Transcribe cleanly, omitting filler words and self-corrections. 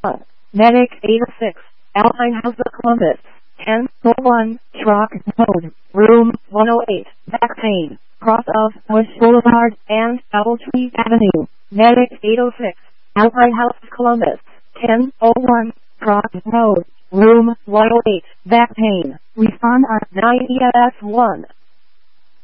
Medic 806, Alpine House of Columbus, 1001, Schrock Road, Room 108, back pain, cross of Bush Boulevard and Apple Tree Avenue. Medic 806, Alpine House of Columbus, 1001, Schrock Road, Room 108, back pain. Respond on 9 ES1.